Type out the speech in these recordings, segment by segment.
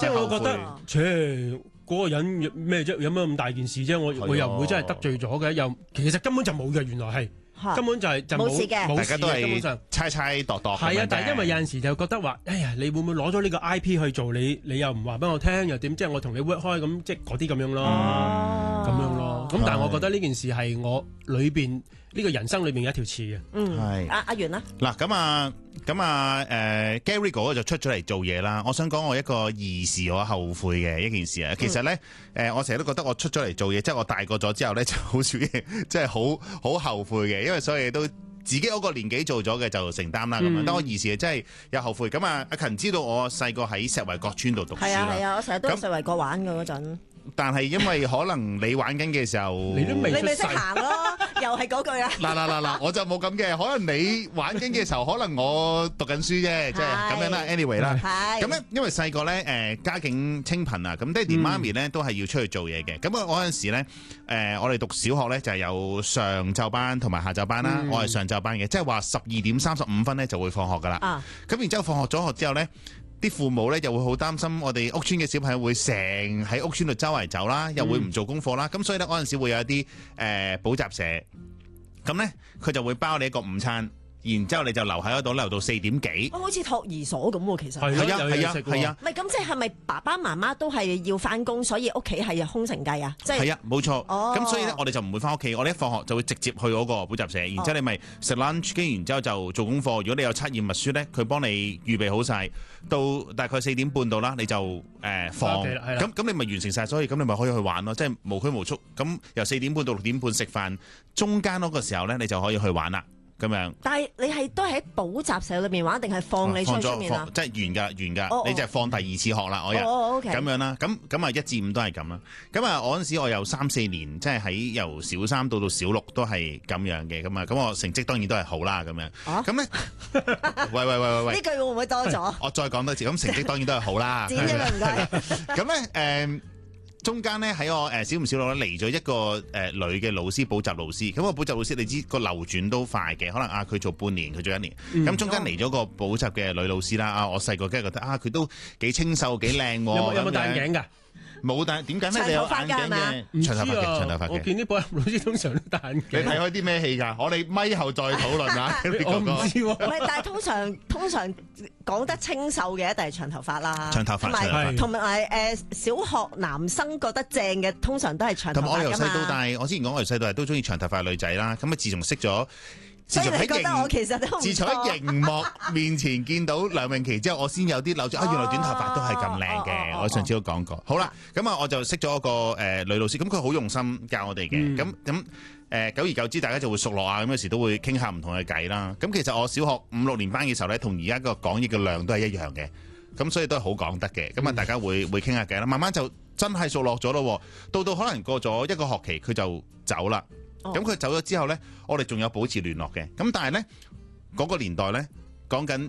即係我覺得，嗰個人咩啫？有乜咁大件事啫？我又唔會真係得罪咗嘅，又其實根本就冇嘅，原來係。根本就冇事嘅， 大家都係根本上猜度度。 係啊，但係因為有陣時就覺得話，哎呀，你會唔會攞咗呢個 IP 去做你又唔話俾我聽，又點？即係我同你 work 開咁，即係嗰啲咁樣咯，咁樣咯。咁但係我覺得呢件事係我裏邊呢個人生裏邊嘅一條刺嘅。 係阿袁啦。 嗱咁啊Gary 哥就出咗嚟做嘢啦。我想講我一個兒時我後悔嘅一件事啊。其實咧我成日都覺得我出咗嚟做嘢，即係我大個咗之後咧就好少嘢，即係好後悔嘅，因為所有嘢都自己嗰個年紀做咗嘅就承擔啦咁樣。但我兒時真係有後悔。咁啊，阿勤知道我細個喺石圍角村度讀書啦。 係啊，我成日都喺石圍角玩嘅嗰陣。 但係因為可能你玩緊嘅時候， 你未識行咯，又係嗰句啦。 嗱，我就冇咁嘅，可能你玩緊嘅時候，可能我讀緊書啫，即係咁樣啦。anyway 啦，咁咧因為細個咧家境清貧啊，咁爹哋媽咪咧都係要出去做嘢嘅。咁我嗰陣時咧我哋讀小學咧就係有上晝班同埋下晝班啦。我係上晝班嘅，即係話12:35咧就會放學噶啦。咁然之後放學咗學之後咧，啲父母咧又會好擔心我哋屋村嘅小朋友會成喺屋村度周圍走啦，又會唔做功課啦。咁所以咧嗰陣時會有一啲補習社，咁咧佢就會包你一個午餐，然之後你就留喺嗰度留到4點幾。 好似托兒所咁喎，其實係啊。 唔係咁，即係咪爸爸媽媽都係要翻工，所以屋企係空城計啊？即係係啊，冇錯。咁所以咧，我哋就唔會翻屋企，我哋一放學就會直接去嗰個補習社，然之後你咪食 lunch，跟住然之後就做功課。如果你有測驗默書咧，佢幫你預備好晒，到大概4點半到啦，你就放。咁你咪完成晒，所以咁你咪可以去玩咯，即係無拘無束。咁由4點半到6點半食飯，中間嗰個時候咧，你就可以去玩啦。咁樣， 但係你係都係喺補習社裏面玩，定係放你出面啊？ 即係完㗎，你就係放第二次學啦，我又咁樣啦。咁啊1至5都係咁啦。咁啊我嗰陣時我有3-4年，即係喺由小3到小6都係咁樣嘅。咁我成績當然都係好啦。咁樣，咁咧，喂， 呢句會唔會多咗？ 我再講多次，咁成績當然都係好啦。 剪咗啦，唔該。 咁咧中間咧喺我小5小6咧嚟咗一個女嘅老師，補習老師。咁個補習老師你知個流轉都快嘅，可能佢做半年，佢做1年。咁中間嚟咗個補習嘅女老師啦。我細個梗係覺得佢都幾清秀幾靚喎。 有冇戴眼鏡㗎？ 冇戴，點解咩？你有眼鏡嘅？長頭髮嘅，長頭髮嘅。 我見啲補習老師通常都戴眼鏡。 你睇開啲咩戲㗎？我哋咪後再討論啊！ 我唔知喎。 唔係，但係通常講得清秀嘅一定係長頭髮啦。 長頭髮， 同埋小學男生覺得正嘅通常都係長頭髮㗎嘛。 同埋我由細到大，我之前講我由細到大都中意長頭髮女仔啦。咁啊，自從識咗。 所以你覺得我其實都唔錯。 自從喺熒幕面前見到梁詠琪之後，我先有啲留住原來短頭髮都係咁靚嘅。我上次都講過。好啦，咁啊，我就識咗一個女老師，咁佢好用心教我哋嘅。咁久而久之，大家就會熟絡啊。咁有時都會傾下唔同嘅偈啦。咁其實我小學5-6年班嘅時候咧，同而家個講嘢嘅量都係一樣嘅。咁所以都係好講得嘅。咁啊，大家會傾下偈啦。慢慢就真係熟絡咗咯。到可能過咗一個學期，佢就走啦。咁佢走咗之後呢，我哋仲有保持聯絡嘅。咁但係呢，嗰個年代呢，講緊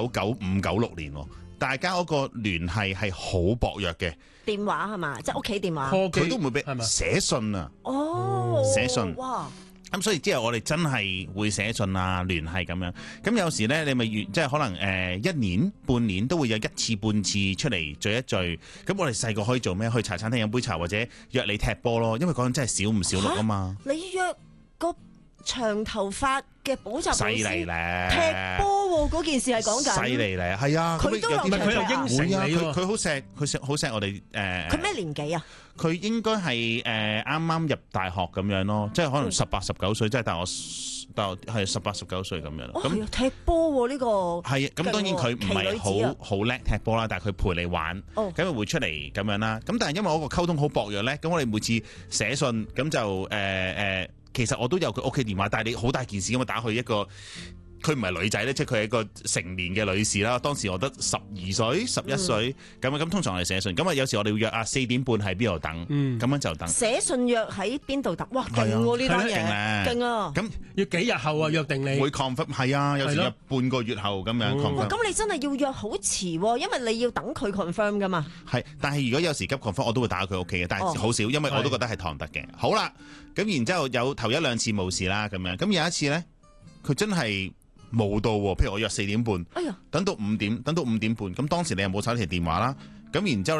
1995-96年，大家嗰個聯繫係好薄弱嘅。 電話係嘛？即係屋企電話。 佢都唔會俾寫信啊。寫信。哇！咁所以之後我哋真係會寫信啊，聯繫咁樣。咁有時咧，你咪即係可能1年半年都會有1次半次出嚟聚一聚。咁我哋細個可以做咩？去茶餐廳飲杯茶，或者約你踢波咯。因為嗰陣真係小5小6啊嘛。 你約個長頭髮嘅補習老師犀利咧， 踢波嗰件事係講緊。 犀利咧，係啊。 佢都有佢又應承你喎。 佢好錫我哋佢咩年紀啊？ 佢應該係啱啱入大學咁樣咯，即係可能18-19歲，即係大我係18-19歲咁樣。咁踢波呢個係咁，當然佢唔係好叻踢波啦，但係佢陪你玩，咁會出嚟咁樣啦。咁但係因為我個溝通好薄弱咧，咁我哋每次寫信咁就其實我都有佢屋企電話，但係你好大件事咁，我打去一個。佢唔係女仔咧，即係佢係一個成年嘅女士啦。當時我得12歲、11歲咁通常我哋寫信。咁啊，有時我哋會約4點半喺邊度等，咁樣就等。 寫信約喺邊度等？哇，勁喎呢單嘢，勁啊！ 咁要幾日後啊約定你？ 會 confirm 係啊，有時約半個月後咁樣 confirm。 咁你真係要約好遲喎，因為你要等佢 confirm 噶嘛。 係，但係如果有時急 confirm，我都會打佢屋企嘅，但係好少，因為我都覺得係唐突嘅。好啦，咁然之後有頭1-2次冇事啦，咁樣。咁有一次咧，佢真係。冇到喎，譬如我約4點半，等到5點，等到5點半，咁當時你又冇手提電話啦，咁然之後咧。